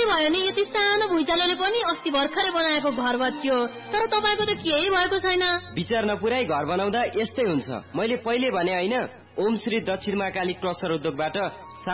राम्रै भयो नि। यति सानो भुइँचालोले पनि अस्ति भर्खरै बनाएको घर भत्कियो, तर तपाईको त केही भएको छैन। विचार नपुर्याई घर बनाउँदा यस्तै हुन्छ। मैले पहिले भने हैन, ओम श्री दक्षिण महाकाली क्रसर उद्योगबाट